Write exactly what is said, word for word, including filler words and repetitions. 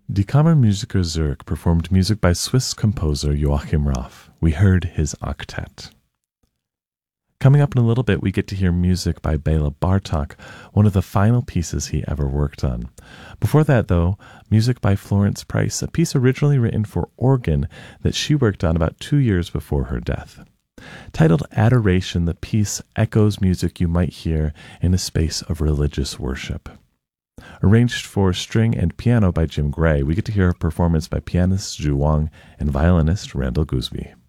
Die Kammermusiker Zurich performed music by Swiss composer Joachim Raff. We heard his octet. Coming up in a little bit, we get to hear music by Bela Bartok, one of the final pieces he ever worked on. Before that, though, music by Florence Price, a piece originally written for organ that she worked on about two years before her death. Titled Adoration, the piece echoes music you might hear in a space of religious worship. Arranged for string and piano by Jim Gray, we get to hear a performance by pianist Zhu Wang and violinist Randall Gooseby.